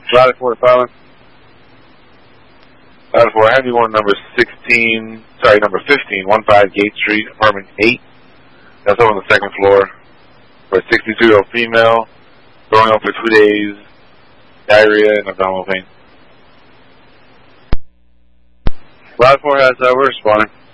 Charlie 4 to Pilot. Pilot 4, I have you on number 15, 15 Gate Street, apartment 8. That's over on the second floor. For a 62-year-old female, throwing up for 2 days, diarrhea, and abdominal pain. Pilot 4 has, we're responding.